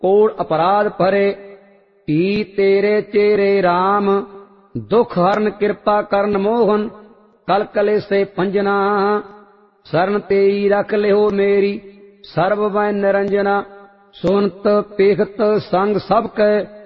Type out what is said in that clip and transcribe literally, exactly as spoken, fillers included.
कोड़ अपराध भरे। ही तेरे चेरे राम, दुख हरन कृपा करन मोहन। कल कले से पंजना, शरण तेई रख लिहो मेरी। सर्व वै निरंजना, सुनत पेखत संग सब कै।